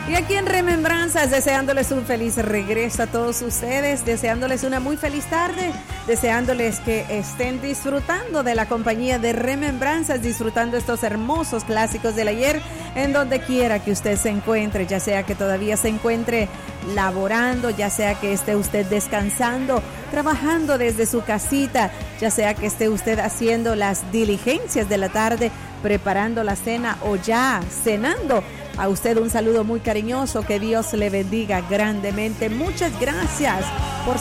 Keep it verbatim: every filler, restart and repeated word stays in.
Y aquí en Remembranzas, deseándoles un feliz regreso a todos ustedes, deseándoles una muy feliz tarde, deseándoles que estén disfrutando de la compañía de Remembranzas, disfrutando estos hermosos clásicos del ayer, en donde quiera que usted se encuentre, ya sea que todavía se encuentre laborando, ya sea que esté usted descansando, trabajando desde su casita, ya sea que esté usted haciendo las diligencias de la tarde, preparando la cena o ya cenando. A usted un saludo muy cariñoso, que Dios le bendiga grandemente. Muchas gracias por